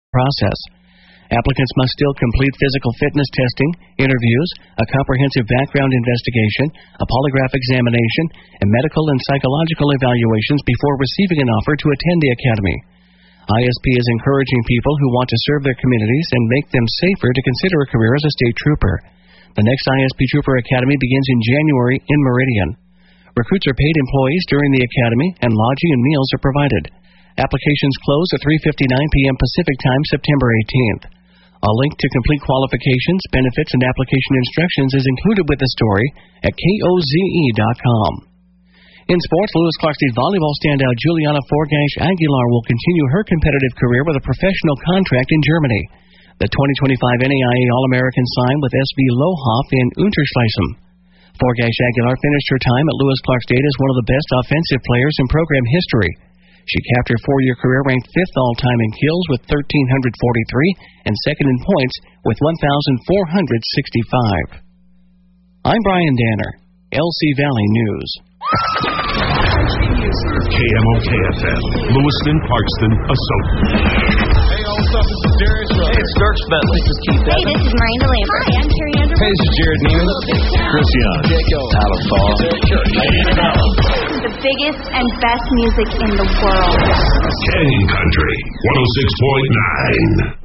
process. Applicants must still complete physical fitness testing, interviews, a comprehensive background investigation, a polygraph examination, and medical and psychological evaluations before receiving an offer to attend the academy. ISP is encouraging people who want to serve their communities and make them safer to consider a career as a state trooper. The next ISP Trooper Academy begins in January in Meridian. Recruits are paid employees during the academy, and lodging and meals are provided. Applications close at 3:59 p.m. Pacific Time, September 18th. A link to complete qualifications, benefits, and application instructions is included with the story at koze.com. In sports, Lewis Clark State volleyball standout Juliana Forgash Aguilar will continue her competitive career with a professional contract in Germany. The 2025 NAIA All-American signed with SV Lohoff in Unterschleißheim. Forgash Aguilar finished her time at Lewis Clark State as one of the best offensive players in program history. She capped her 4-year career ranked 5th all-time in kills with 1,343 and second in points with 1,465. I'm Brian Danner, LC Valley News. KMOK-FM, Lewiston, Parkston, Assoka. Hey, what's up? This is Darius Rucker. Hey, it's Dirk Bentley. This is Keith. Hey, this is Miranda Lambert. Hi, I'm Carrie Andrew. Hey, this is Jared Neiman. Chris Young. Adam Fall. This is the biggest and best music in the world. Canyon Country, 106.9.